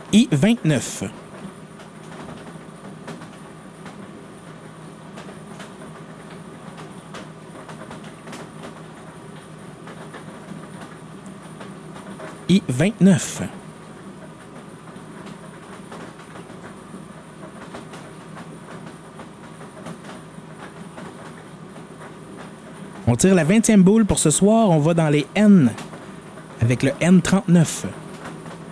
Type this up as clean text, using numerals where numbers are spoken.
I-29. I-29. On tire la 20e boule pour ce soir. On va dans les N avec le N39.